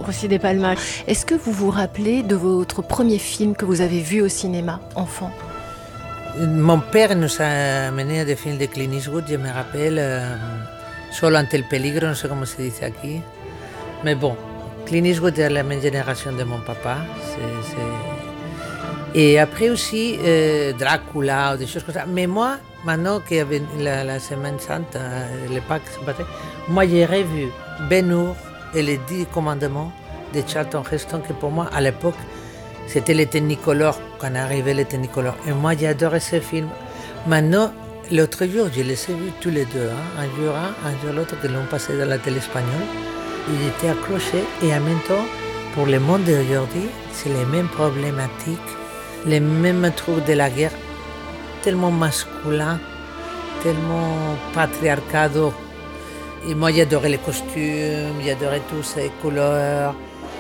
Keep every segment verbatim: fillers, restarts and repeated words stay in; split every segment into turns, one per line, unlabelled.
Rossi de Palma. Est-ce que vous vous rappelez de votre premier film que vous avez vu au cinéma, enfant?
Mon père nous a amené à des films de Clint Eastwood, je me rappelle, euh, Solo ante el peligro, no sé cómo se dice aquí. Mais bon, Clint Eastwood est la même génération de mon papa. C'est, c'est... Et après aussi, euh, Dracula ou des choses comme ça. Mais moi, maintenant qu'il y avait la, la Semaine Sainte, les Pâques, moi j'ai revu Ben-Hur et les Dix Commandements de Charlton Heston, que pour moi, à l'époque, c'était les Technicolor, quand arrivait les Technicolor. Et moi, j'ai adoré ce film. Maintenant, l'autre jour, je les ai vus tous les deux. Hein. Un jour un, un jour l'autre, que l'on passait dans la télé espagnole. Ils étaient accrochés. Et en même temps, pour le monde d'aujourd'hui, c'est les mêmes problématiques, les mêmes trucs de la guerre, tellement masculin, tellement patriarcado. Et moi, j'adorais les costumes, j'adorais toutes ces couleurs.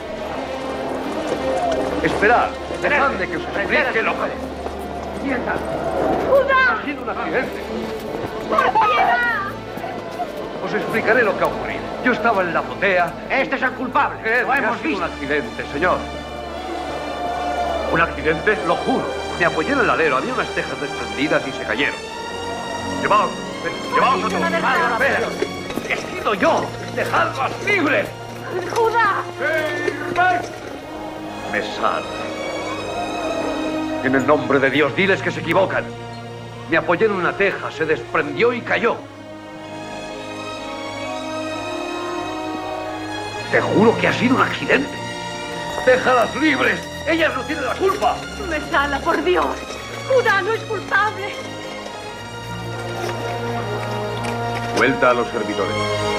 Esperad, dejadme que os explique lo que... ¡Quieta!
¡Judá!
Ha sido un accidente.
¡Por piedad!
Os explicaré lo que ha ocurrido. Yo estaba en la azotea...
Este es el culpable,
Creed
lo
que
hemos
ha sido
visto.
un accidente, señor. ¿Un accidente? Lo juro. Me apoyé en el alero, había unas tejas desprendidas y se cayeron. ¡Llevaos! ¡Llevaos a todos! ¡Espera! ¡He sido yo! ¡Dejadlas libres!
¡Judá!
Me salve. En el nombre de Dios, diles que se equivocan. Me apoyé en una teja, se desprendió y cayó. Te juro que ha sido un accidente. ¡Déjalas libres! ¡Ellas no tienen la culpa!
¡Me sala, por Dios! ¡Judá no es culpable!
Vuelta a los servidores.